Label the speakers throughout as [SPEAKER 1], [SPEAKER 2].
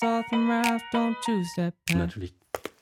[SPEAKER 1] Natürlich.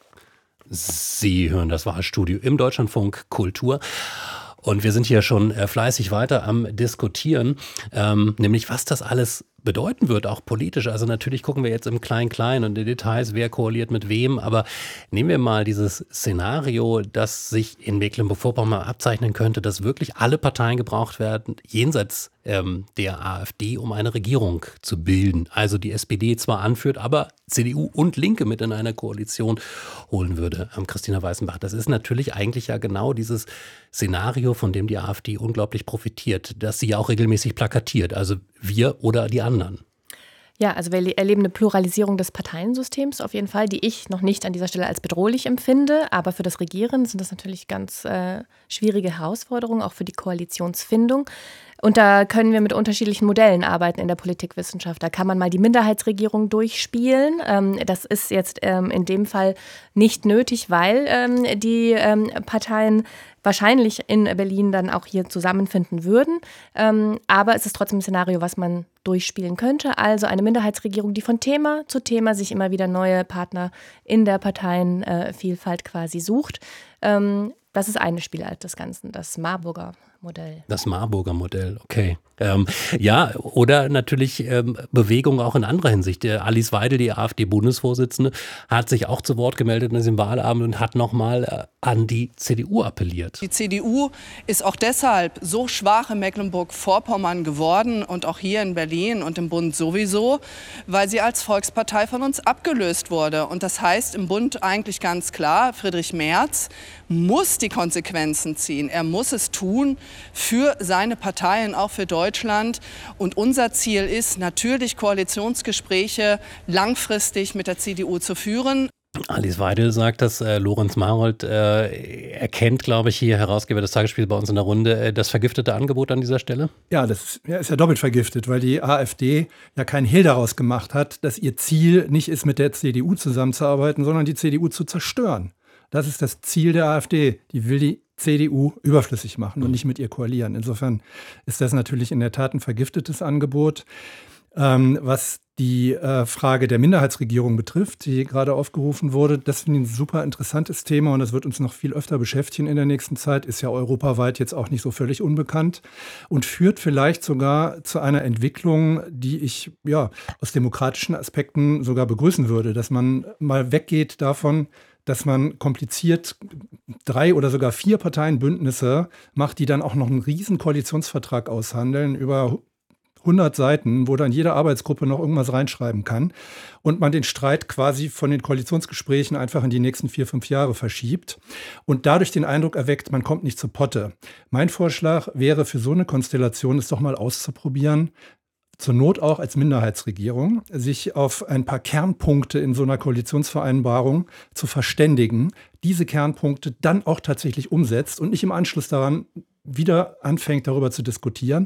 [SPEAKER 1] Sie hören das Wahlstudio im Deutschlandfunk Kultur. Und wir sind hier schon fleißig weiter am Diskutieren, nämlich was das alles bedeuten wird, auch politisch. Also natürlich gucken wir jetzt im Klein-Klein und in Details, wer koaliert mit wem. Aber nehmen wir mal dieses Szenario, das sich in Mecklenburg-Vorpommern abzeichnen könnte, dass wirklich alle Parteien gebraucht werden, jenseits der AfD, um eine Regierung zu bilden. Also die SPD zwar anführt, aber CDU und Linke mit in einer Koalition holen würde. Christina Weißenbach, das ist natürlich eigentlich ja genau dieses Szenario, von dem die AfD unglaublich profitiert, das sie ja auch regelmäßig plakatiert. Also wir oder die anderen.
[SPEAKER 2] Ja, also wir erleben eine Pluralisierung des Parteiensystems auf jeden Fall, die ich noch nicht an dieser Stelle als bedrohlich empfinde. Aber für das Regieren sind das natürlich ganz schwierige Herausforderungen, auch für die Koalitionsfindung. Und da können wir mit unterschiedlichen Modellen arbeiten in der Politikwissenschaft. Da kann man mal die Minderheitsregierung durchspielen. Das ist jetzt in dem Fall nicht nötig, weil die Parteien wahrscheinlich in Berlin dann auch hier zusammenfinden würden. Aber es ist trotzdem ein Szenario, was man durchspielen könnte. Also eine Minderheitsregierung, die von Thema zu Thema sich immer wieder neue Partner in der Parteienvielfalt quasi sucht. Das ist eine Spielart des Ganzen, das Marburger Modell.
[SPEAKER 1] Das Marburger Modell, okay. Ja, oder natürlich Bewegung auch in anderer Hinsicht. Alice Weidel, die AfD-Bundesvorsitzende, hat sich auch zu Wort gemeldet an diesem Wahlabend und hat nochmal an die CDU appelliert.
[SPEAKER 3] Die CDU ist auch deshalb so schwach in Mecklenburg-Vorpommern geworden und auch hier in Berlin und im Bund sowieso, weil sie als Volkspartei von uns abgelöst wurde. Und das heißt im Bund eigentlich ganz klar, Friedrich Merz muss die Konsequenzen ziehen. Er muss es tun für seine Partei und auch für Deutschland. Und unser Ziel ist natürlich, Koalitionsgespräche langfristig mit der CDU zu führen.
[SPEAKER 1] Alice Weidel sagt, dass Lorenz Marold erkennt, glaube ich, hier Herausgeber des Tagesspiels bei uns in der Runde, das vergiftete Angebot an dieser Stelle.
[SPEAKER 4] Ja, das ist ja doppelt vergiftet, weil die AfD ja keinen Hehl daraus gemacht hat, dass ihr Ziel nicht ist, mit der CDU zusammenzuarbeiten, sondern die CDU zu zerstören. Das ist das Ziel der AfD. Die will die CDU überflüssig machen und nicht mit ihr koalieren. Insofern ist das natürlich in der Tat ein vergiftetes Angebot. Was die Frage der Minderheitsregierung betrifft, die gerade aufgerufen wurde, das finde ich ein super interessantes Thema und das wird uns noch viel öfter beschäftigen in der nächsten Zeit, ist ja europaweit jetzt auch nicht so völlig unbekannt und führt vielleicht sogar zu einer Entwicklung, die ich aus demokratischen Aspekten sogar begrüßen würde, dass man mal weggeht davon, dass man kompliziert 3 oder sogar 4 Parteienbündnisse macht, die dann auch noch einen riesen Koalitionsvertrag aushandeln über 100 Seiten, wo dann jede Arbeitsgruppe noch irgendwas reinschreiben kann und man den Streit quasi von den Koalitionsgesprächen einfach in die nächsten 4, 5 Jahre verschiebt und dadurch den Eindruck erweckt, man kommt nicht zu Potte. Mein Vorschlag wäre für so eine Konstellation, es doch mal auszuprobieren, zur Not auch als Minderheitsregierung, sich auf ein paar Kernpunkte in so einer Koalitionsvereinbarung zu verständigen, diese Kernpunkte dann auch tatsächlich umsetzt und nicht im Anschluss daran wieder anfängt, darüber zu diskutieren,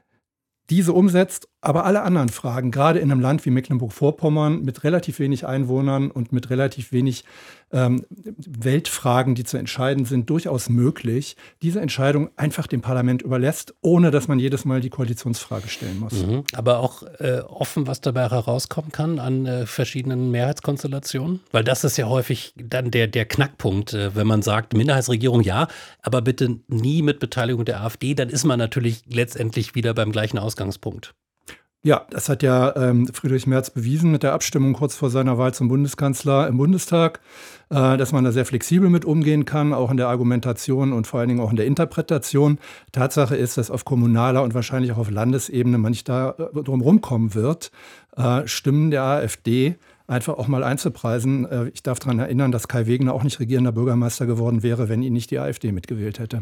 [SPEAKER 4] diese umsetzt, aber alle anderen Fragen, gerade in einem Land wie Mecklenburg-Vorpommern mit relativ wenig Einwohnern und mit relativ wenig Weltfragen, die zu entscheiden sind, durchaus möglich, diese Entscheidung einfach dem Parlament überlässt, ohne dass man jedes Mal die Koalitionsfrage stellen muss.
[SPEAKER 1] Aber auch offen, was dabei herauskommen kann an verschiedenen Mehrheitskonstellationen? Weil das ist ja häufig dann der Knackpunkt, wenn man sagt, Minderheitsregierung ja, aber bitte nie mit Beteiligung der AfD, dann ist man natürlich letztendlich wieder beim gleichen Ausgangspunkt.
[SPEAKER 4] Ja, das hat ja Friedrich Merz bewiesen mit der Abstimmung kurz vor seiner Wahl zum Bundeskanzler im Bundestag, dass man da sehr flexibel mit umgehen kann, auch in der Argumentation und vor allen Dingen auch in der Interpretation. Tatsache ist, dass auf kommunaler und wahrscheinlich auch auf Landesebene man nicht da drum rumkommen wird, Stimmen der AfD einfach auch mal einzupreisen. Ich darf daran erinnern, dass Kai Wegner auch nicht regierender Bürgermeister geworden wäre, wenn ihn nicht die AfD mitgewählt hätte.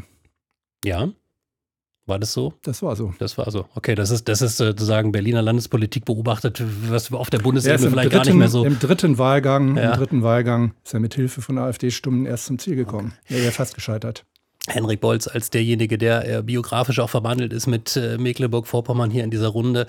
[SPEAKER 1] Ja. War das so?
[SPEAKER 4] Das war so.
[SPEAKER 1] Das war so. Okay, das ist sozusagen Berliner Landespolitik beobachtet, was auf der Bundesebene vielleicht gar nicht mehr so.
[SPEAKER 4] Im dritten Wahlgang ist er mit Hilfe von AfD-Stimmen erst zum Ziel gekommen. Er wäre fast gescheitert.
[SPEAKER 1] Henrik Bolz als derjenige, der biografisch auch verwandelt ist mit Mecklenburg-Vorpommern hier in dieser Runde.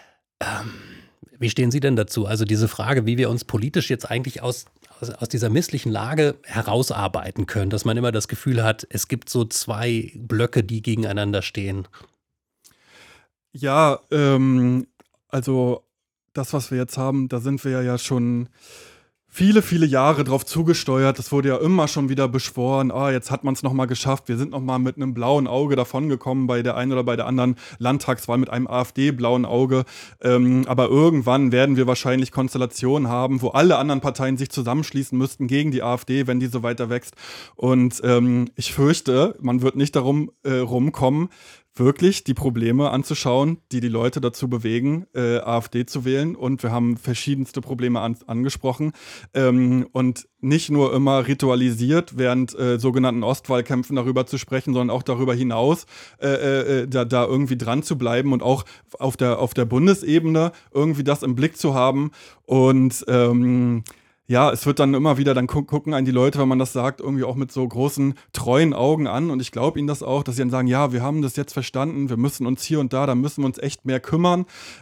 [SPEAKER 1] Wie stehen Sie denn dazu? Also diese Frage, wie wir uns politisch jetzt eigentlich aus dieser misslichen Lage herausarbeiten können, dass man immer das Gefühl hat, es gibt so 2 Blöcke, die gegeneinander stehen.
[SPEAKER 5] Ja, also das, was wir jetzt haben, da sind wir ja schon viele, viele Jahre drauf zugesteuert. Das wurde ja immer schon wieder beschworen. Jetzt hat man es nochmal geschafft. Wir sind nochmal mit einem blauen Auge davongekommen bei der einen oder bei der anderen Landtagswahl mit einem AfD-blauen Auge. Aber irgendwann werden wir wahrscheinlich Konstellationen haben, wo alle anderen Parteien sich zusammenschließen müssten gegen die AfD, wenn die so weiter wächst. Und ich fürchte, man wird nicht darum rumkommen, wirklich die Probleme anzuschauen, die Leute dazu bewegen, AfD zu wählen. Und wir haben verschiedenste Probleme angesprochen. Und nicht nur immer ritualisiert, während sogenannten Ostwahlkämpfen darüber zu sprechen, sondern auch darüber hinaus da irgendwie dran zu bleiben und auch auf der Bundesebene irgendwie das im Blick zu haben. Und ja, es wird dann immer wieder, dann gucken einen die Leute, wenn man das sagt, irgendwie auch mit so großen, treuen Augen an. Und ich glaube ihnen das auch, dass sie dann sagen, ja, wir haben das jetzt verstanden, wir müssen uns hier und da müssen wir uns echt mehr kümmern.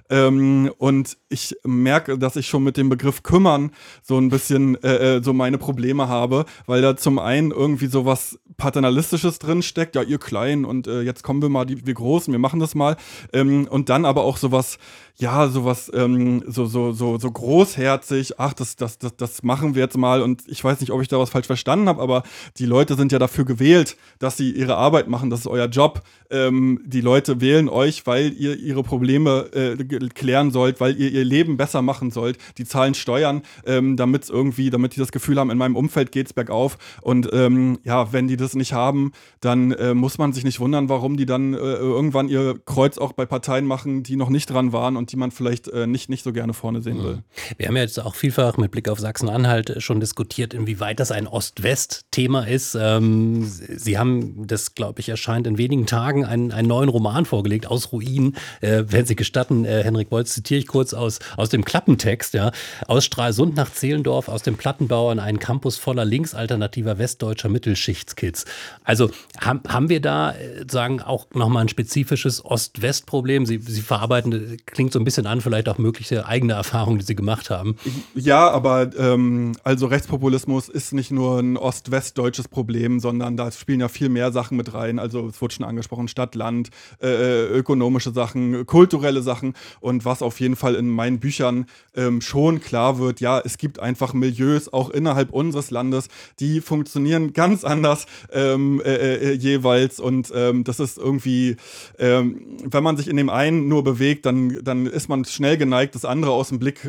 [SPEAKER 5] Und ich merke, dass ich schon mit dem Begriff kümmern so ein bisschen so meine Probleme habe, weil da zum einen irgendwie so was Paternalistisches drin steckt, ja, ihr Kleinen und jetzt kommen wir mal, wir Großen, wir machen das mal. Und dann aber auch sowas, ja, sowas so großherzig, ach, das machen wir jetzt mal, und ich weiß nicht, ob ich da was falsch verstanden habe, aber die Leute sind ja dafür gewählt, dass sie ihre Arbeit machen, das ist euer Job. Die Leute wählen euch, weil ihr ihre Probleme klären sollt, weil ihr Leben besser machen sollt. Die zahlen Steuern, damit die das Gefühl haben, in meinem Umfeld geht's bergauf. Und ja, wenn die das nicht haben, dann muss man sich nicht wundern, warum die dann irgendwann ihr Kreuz auch bei Parteien machen, die noch nicht dran waren und die man vielleicht nicht so gerne vorne sehen will.
[SPEAKER 1] Wir haben ja jetzt auch vielfach mit Blick auf Sachsen-Anhalt schon diskutiert, inwieweit das ein Ost-West-Thema ist. Sie haben, das glaube ich, erscheint in wenigen Tagen, einen neuen Roman vorgelegt, Aus Ruinen. Wenn Sie gestatten, Henrik Bolz, zitiere ich kurz aus dem Klappentext. Ja. Aus Stralsund nach Zehlendorf, aus dem Plattenbau an einen Campus voller linksalternativer westdeutscher Mittelschichtskids. Also haben wir da sagen auch nochmal ein spezifisches Ost-West-Problem? Sie verarbeiten, klingt so ein bisschen an, vielleicht auch mögliche eigene Erfahrungen, die Sie gemacht haben.
[SPEAKER 5] Ja, aber also Rechtspopulismus ist nicht nur ein ost-west-deutsches Problem, sondern da spielen ja viel mehr Sachen mit rein. Also es wurde schon angesprochen, Stadt, Land, ökonomische Sachen, kulturelle Sachen. Und was auf jeden Fall in meinen Büchern schon klar wird, ja, es gibt einfach Milieus, auch innerhalb unseres Landes, die funktionieren ganz anders jeweils. Und das ist irgendwie, wenn man sich in dem einen nur bewegt, dann ist man schnell geneigt, das andere aus dem Blick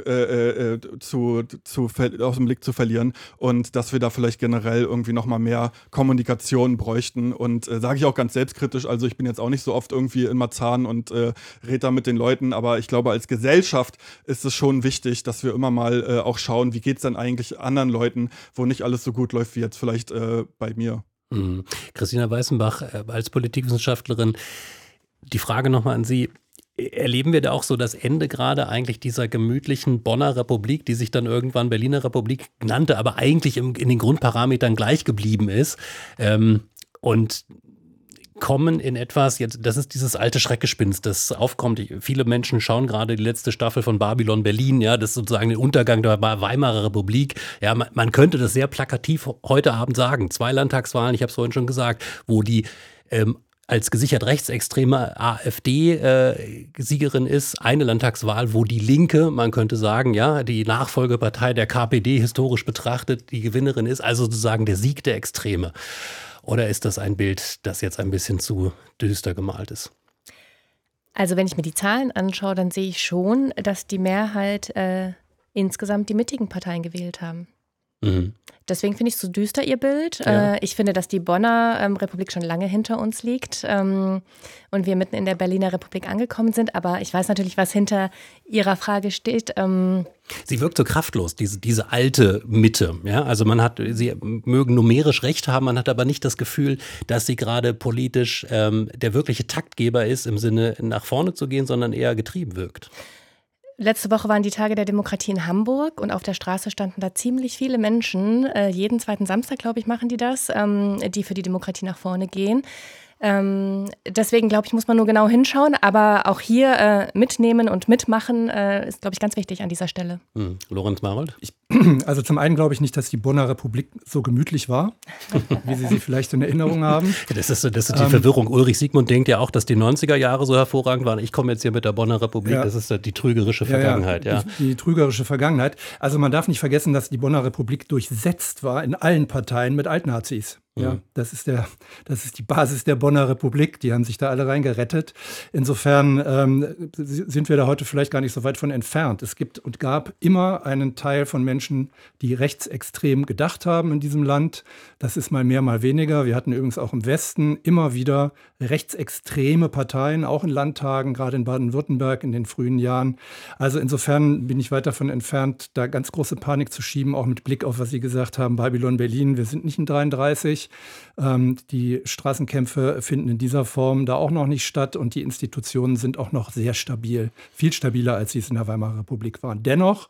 [SPEAKER 5] zu verlieren, und dass wir da vielleicht generell irgendwie nochmal mehr Kommunikation bräuchten. Und sage ich auch ganz selbstkritisch, also ich bin jetzt auch nicht so oft irgendwie in Marzahn und rede da mit den Leuten, aber ich glaube, als Gesellschaft ist es schon wichtig, dass wir immer mal auch schauen, wie geht es denn eigentlich anderen Leuten, wo nicht alles so gut läuft wie jetzt vielleicht bei mir.
[SPEAKER 1] Christina Weißenbach, als Politikwissenschaftlerin, die Frage nochmal an Sie. Erleben wir da auch so das Ende gerade eigentlich dieser gemütlichen Bonner Republik, die sich dann irgendwann Berliner Republik nannte, aber eigentlich in den Grundparametern gleich geblieben ist, und kommen in etwas, jetzt, das ist dieses alte Schreckgespenst, das aufkommt. Viele Menschen schauen gerade die letzte Staffel von Babylon Berlin, ja, das ist sozusagen der Untergang der Weimarer Republik. Ja, man könnte das sehr plakativ heute Abend sagen. 2 Landtagswahlen, ich habe es vorhin schon gesagt, wo die als gesichert rechtsextreme AfD Siegerin ist, eine Landtagswahl, wo die Linke, man könnte sagen, ja, die Nachfolgepartei der KPD historisch betrachtet, die Gewinnerin ist, also sozusagen der Sieg der Extreme. Oder ist das ein Bild, das jetzt ein bisschen zu düster gemalt ist?
[SPEAKER 2] Also wenn ich mir die Zahlen anschaue, dann sehe ich schon, dass die Mehrheit insgesamt die mittigen Parteien gewählt haben. Mhm. Deswegen finde ich es so düster, ihr Bild. Ja. Ich finde, dass die Bonner Republik schon lange hinter uns liegt und wir mitten in der Berliner Republik angekommen sind. Aber ich weiß natürlich, was hinter Ihrer Frage steht.
[SPEAKER 1] Sie wirkt so kraftlos, diese alte Mitte. Ja? Also Sie mögen numerisch recht haben, man hat aber nicht das Gefühl, dass sie gerade politisch der wirkliche Taktgeber ist, im Sinne nach vorne zu gehen, sondern eher getrieben wirkt.
[SPEAKER 2] Letzte Woche waren die Tage der Demokratie in Hamburg und auf der Straße standen da ziemlich viele Menschen. Jeden zweiten Samstag, glaube ich, machen die das, die für die Demokratie nach vorne gehen. Deswegen, glaube ich, muss man nur genau hinschauen. Aber auch hier mitnehmen und mitmachen ist, glaube ich, ganz wichtig an dieser Stelle.
[SPEAKER 1] Lorenz Marold?
[SPEAKER 4] Ich Also zum einen glaube ich nicht, dass die Bonner Republik so gemütlich war, wie Sie sie vielleicht in Erinnerung haben.
[SPEAKER 1] Das ist die Verwirrung. Ulrich Siegmund denkt ja auch, dass die 90er Jahre so hervorragend waren. Ich komme jetzt hier mit der Bonner Republik. Ja. Das ist die trügerische Vergangenheit. Ja.
[SPEAKER 4] Die trügerische Vergangenheit. Also man darf nicht vergessen, dass die Bonner Republik durchsetzt war in allen Parteien mit Altnazis. Ja, das ist die Basis der Bonner Republik. Die haben sich da alle reingerettet. Insofern sind wir da heute vielleicht gar nicht so weit von entfernt. Es gibt und gab immer einen Teil von Menschen, die rechtsextrem gedacht haben in diesem Land. Das ist mal mehr, mal weniger. Wir hatten übrigens auch im Westen immer wieder rechtsextreme Parteien, auch in Landtagen, gerade in Baden-Württemberg in den frühen Jahren. Also insofern bin ich weit davon entfernt, da ganz große Panik zu schieben, auch mit Blick auf, was Sie gesagt haben, Babylon Berlin. Wir sind nicht in 33. Die Straßenkämpfe finden in dieser Form da auch noch nicht statt und die Institutionen sind auch noch sehr stabil, viel stabiler, als sie es in der Weimarer Republik waren. Dennoch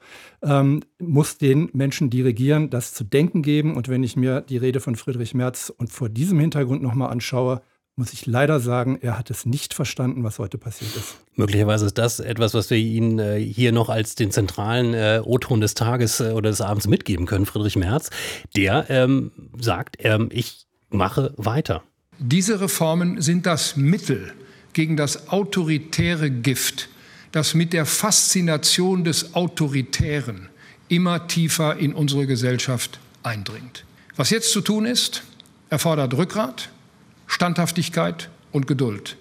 [SPEAKER 4] muss den Menschen, die regieren, das zu denken geben. Und wenn ich mir die Rede von Friedrich Merz und vor diesem Hintergrund nochmal anschaue, muss ich leider sagen, er hat es nicht verstanden, was heute passiert ist.
[SPEAKER 1] Möglicherweise ist das etwas, was wir Ihnen hier noch als den zentralen O-Ton des Tages oder des Abends mitgeben können. Friedrich Merz, der sagt, ich mache weiter.
[SPEAKER 6] Diese Reformen sind das Mittel gegen das autoritäre Gift, das mit der Faszination des Autoritären immer tiefer in unsere Gesellschaft eindringt. Was jetzt zu tun ist, erfordert Rückgrat, Standhaftigkeit und Geduld.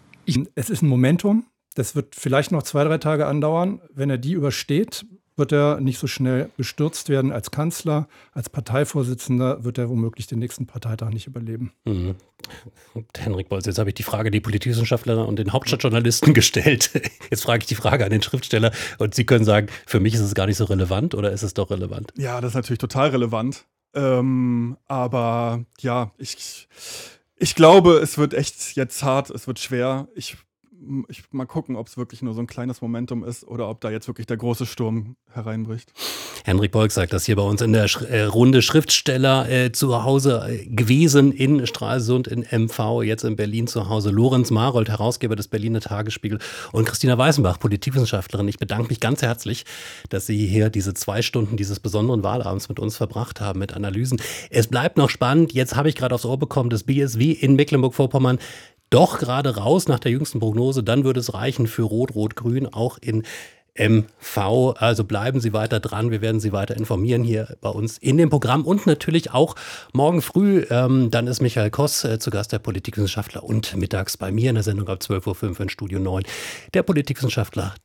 [SPEAKER 4] Es ist ein Momentum, das wird vielleicht noch 2-3 Tage andauern. Wenn er die übersteht, wird er nicht so schnell gestürzt werden als Kanzler. Als Parteivorsitzender wird er womöglich den nächsten Parteitag nicht überleben.
[SPEAKER 1] Mhm. Henrik Bolz, jetzt habe ich die Frage an die Politikwissenschaftler und den Hauptstadtjournalisten gestellt. Jetzt frage ich die Frage an den Schriftsteller und Sie können sagen, für mich ist es gar nicht so relevant oder ist es doch relevant?
[SPEAKER 5] Ja, das ist natürlich total relevant. Aber ja, ich glaube, es wird echt jetzt hart, es wird schwer. Ich mal gucken, ob es wirklich nur so ein kleines Momentum ist oder ob da jetzt wirklich der große Sturm hereinbricht.
[SPEAKER 1] Henrik Bolk sagt das hier bei uns in der Runde Schriftsteller zu Hause gewesen in Stralsund, in MV, jetzt in Berlin zu Hause. Lorenz Marold, Herausgeber des Berliner Tagesspiegel und Christina Weißenbach, Politikwissenschaftlerin. Ich bedanke mich ganz herzlich, dass Sie hier diese 2 Stunden dieses besonderen Wahlabends mit uns verbracht haben, mit Analysen. Es bleibt noch spannend. Jetzt habe ich gerade aufs Ohr bekommen, das BSW in Mecklenburg-Vorpommern doch gerade raus nach der jüngsten Prognose, dann würde es reichen für Rot-Rot-Grün auch in MV. Also bleiben Sie weiter dran, wir werden Sie weiter informieren hier bei uns in dem Programm und natürlich auch morgen früh, dann ist Michael Koss zu Gast, der Politikwissenschaftler und mittags bei mir in der Sendung ab 12.05 Uhr in Studio 9, der Politikwissenschaftler